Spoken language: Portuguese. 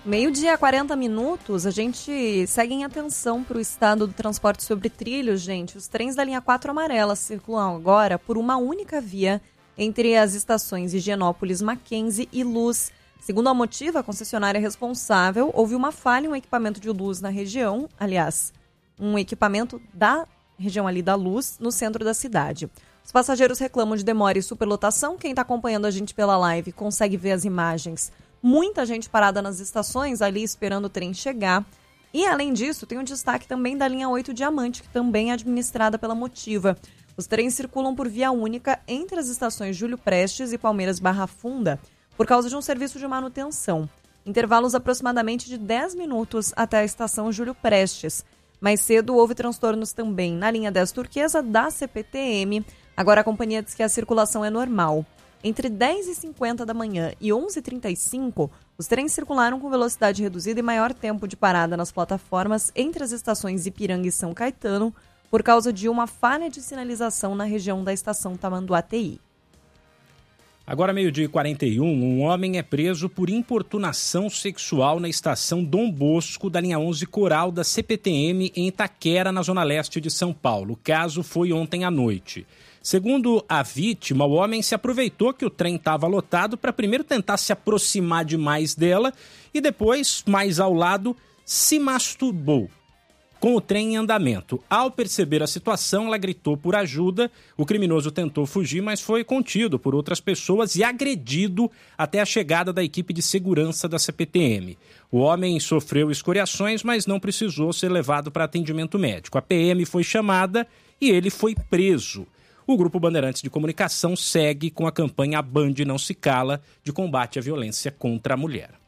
Meio-dia, 40 minutos, a gente segue em atenção para o estado do transporte sobre trilhos, gente. Os trens da linha 4 amarela circulam agora por uma única via entre as estações Higienópolis, Mackenzie e Luz. Segundo a Motiva, a concessionária responsável, houve uma falha em um equipamento de luz na região, aliás, um equipamento da região ali da Luz, no centro da cidade. Os passageiros reclamam de demora e superlotação. Quem está acompanhando a gente pela live consegue ver as imagens. Muita gente parada nas estações ali esperando o trem chegar. E, além disso, tem um destaque também da linha 8 Diamante, que também é administrada pela Motiva. Os trens circulam por via única entre as estações Júlio Prestes e Palmeiras Barra Funda por causa de um serviço de manutenção. Intervalos aproximadamente de 10 minutos até a estação Júlio Prestes. Mais cedo houve transtornos também na linha 10 Turquesa da CPTM. Agora a companhia diz que a circulação é normal. Entre 10h50 da manhã e 11h35, os trens circularam com velocidade reduzida e maior tempo de parada nas plataformas entre as estações Ipiranga e São Caetano por causa de uma falha de sinalização na região da estação Tamanduateí. Agora, 12h41, um homem é preso por importunação sexual na estação Dom Bosco da linha 11 Coral da CPTM em Itaquera, na zona leste de São Paulo. O caso foi ontem à noite. Segundo a vítima, o homem se aproveitou que o trem estava lotado para primeiro tentar se aproximar demais dela e depois, mais ao lado, se masturbou com o trem em andamento. Ao perceber a situação, ela gritou por ajuda. O criminoso tentou fugir, mas foi contido por outras pessoas e agredido até a chegada da equipe de segurança da CPTM. O homem sofreu escoriações, mas não precisou ser levado para atendimento médico. A PM foi chamada e ele foi preso. O Grupo Bandeirantes de Comunicação segue com a campanha A Band Não Se Cala de combate à violência contra a mulher.